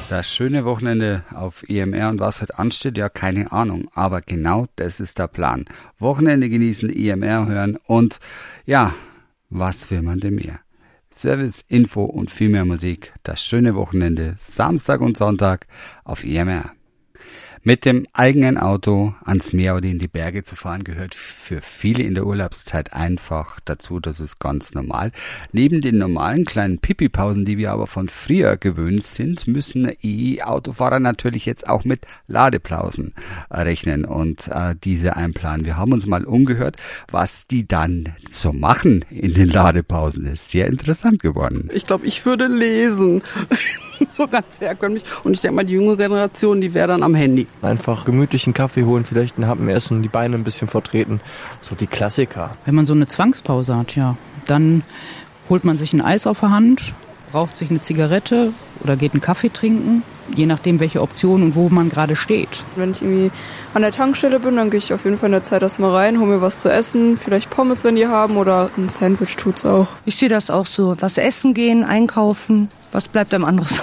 Das schöne Wochenende auf EMR und was heute ansteht, ja, keine Ahnung. Aber genau das ist der Plan. Wochenende genießen, EMR hören und ja, was will man denn mehr? Service, Info und viel mehr Musik. Das schöne Wochenende, Samstag und Sonntag auf EMR. Mit dem eigenen Auto ans Meer oder in die Berge zu fahren, gehört für viele in der Urlaubszeit einfach dazu. Das ist ganz normal. Neben den normalen kleinen Pipi-Pausen, die wir aber von früher gewöhnt sind, müssen E-Autofahrer natürlich jetzt auch mit Ladepausen rechnen und diese einplanen. Wir haben uns mal umgehört, was die dann so machen in den Ladepausen. Das ist sehr interessant geworden. Ich glaube, ich würde lesen. So ganz herkömmlich. Und ich denke mal, die junge Generation, die wäre dann am Handy. Einfach gemütlichen Kaffee holen, vielleicht einen Happen essen und die Beine ein bisschen vertreten. So die Klassiker. Wenn man so eine Zwangspause hat, ja, dann holt man sich ein Eis auf der Hand, raucht sich eine Zigarette oder geht einen Kaffee trinken. Je nachdem, welche Option und wo man gerade steht. Wenn ich irgendwie an der Tankstelle bin, dann gehe ich auf jeden Fall in der Zeit erstmal rein, hole mir was zu essen, vielleicht Pommes, wenn die haben, oder ein Sandwich tut's auch. Ich sehe das auch so. Was essen gehen, einkaufen, was bleibt einem anderes?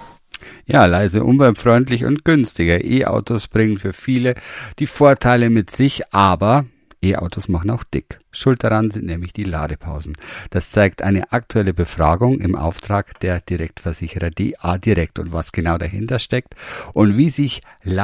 Ja, leise, umweltfreundlich und günstiger. E-Autos bringen für viele die Vorteile mit sich, aber E-Autos machen auch dick. Schuld daran sind nämlich die Ladepausen. Das zeigt eine aktuelle Befragung im Auftrag der Direktversicherer DA Direkt und was genau dahinter steckt und wie sich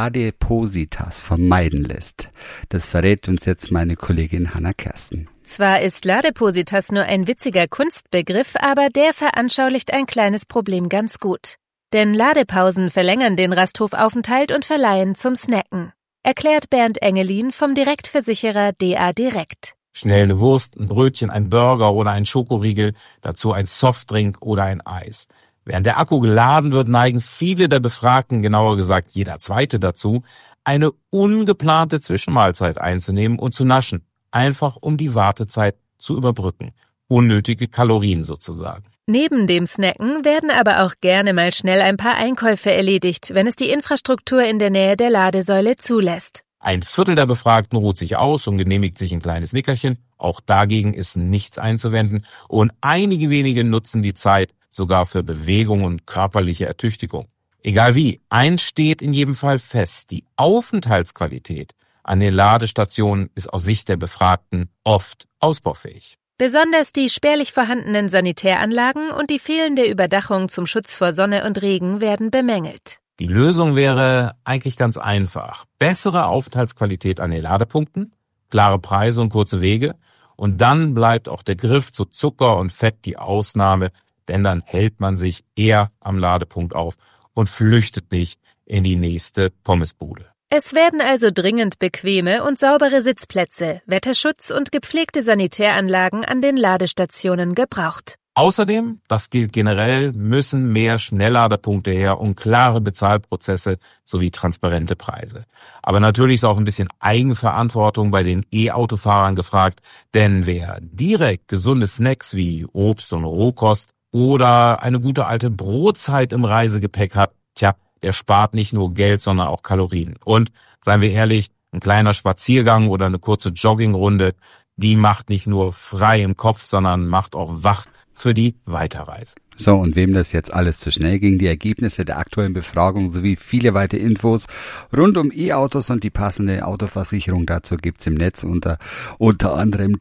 Ladepositas vermeiden lässt. Das verrät uns jetzt meine Kollegin Hanna Kersten. Zwar ist Ladepositas nur ein witziger Kunstbegriff, aber der veranschaulicht ein kleines Problem ganz gut. Denn Ladepausen verlängern den Rasthofaufenthalt und verleihen zum Snacken. Erklärt Bernd Engelin vom Direktversicherer DA Direkt. Schnell eine Wurst, ein Brötchen, ein Burger oder ein Schokoriegel, dazu ein Softdrink oder ein Eis. Während der Akku geladen wird, neigen viele der Befragten, genauer gesagt jeder Zweite dazu, eine ungeplante Zwischenmahlzeit einzunehmen und zu naschen, einfach um die Wartezeit zu überbrücken. Unnötige Kalorien sozusagen. Neben dem Snacken werden aber auch gerne mal schnell ein paar Einkäufe erledigt, wenn es die Infrastruktur in der Nähe der Ladesäule zulässt. Ein Viertel der Befragten ruht sich aus und genehmigt sich ein kleines Nickerchen. Auch dagegen ist nichts einzuwenden. Und einige wenige nutzen die Zeit sogar für Bewegung und körperliche Ertüchtigung. Egal wie, eins steht in jedem Fall fest. Die Aufenthaltsqualität an den Ladestationen ist aus Sicht der Befragten oft ausbaufähig. Besonders die spärlich vorhandenen Sanitäranlagen und die fehlende Überdachung zum Schutz vor Sonne und Regen werden bemängelt. Die Lösung wäre eigentlich ganz einfach. Bessere Aufenthaltsqualität an den Ladepunkten, klare Preise und kurze Wege. Und dann bleibt auch der Griff zu Zucker und Fett die Ausnahme, denn dann hält man sich eher am Ladepunkt auf und flüchtet nicht in die nächste Pommesbude. Es werden also dringend bequeme und saubere Sitzplätze, Wetterschutz und gepflegte Sanitäranlagen an den Ladestationen gebraucht. Außerdem, das gilt generell, müssen mehr Schnellladepunkte her und klare Bezahlprozesse sowie transparente Preise. Aber natürlich ist auch ein bisschen Eigenverantwortung bei den E-Autofahrern gefragt, denn wer direkt gesunde Snacks wie Obst und Rohkost oder eine gute alte Brotzeit im Reisegepäck hat, der spart nicht nur Geld, sondern auch Kalorien. Und, seien wir ehrlich, ein kleiner Spaziergang oder eine kurze Joggingrunde, die macht nicht nur frei im Kopf, sondern macht auch wach für die Weiterreise. So, und wem das jetzt alles zu schnell ging, die Ergebnisse der aktuellen Befragung sowie viele weitere Infos rund um E-Autos und die passende Autoversicherung dazu gibt's im Netz unter anderem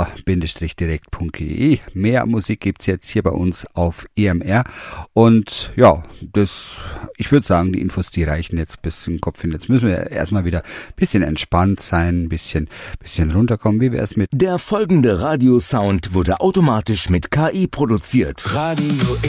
da-direkt.de. Mehr Musik gibt's jetzt hier bei uns auf EMR und ja, ich würde sagen, die Infos, die reichen jetzt bis zum Kopf hin. Jetzt müssen wir erstmal wieder ein bisschen entspannt sein, ein bisschen runterkommen. Wie wär's mit? Der folgende Radiosound wurde automatisch mit KI produziert. Radio